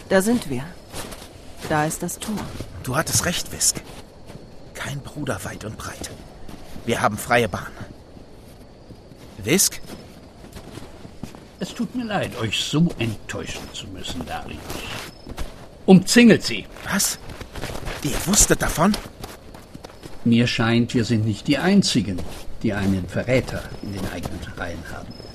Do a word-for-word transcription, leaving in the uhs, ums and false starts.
Da sind wir. Da ist das Tor. Du hattest recht, Wisk. Kein Bruder weit und breit. Wir haben freie Bahn. Wisk? Es tut mir leid, euch so enttäuschen zu müssen, Darius. Umzingelt sie. Was? Ihr wusstet davon? Mir scheint, wir sind nicht die Einzigen, die einen Verräter in den eigenen Reihen haben.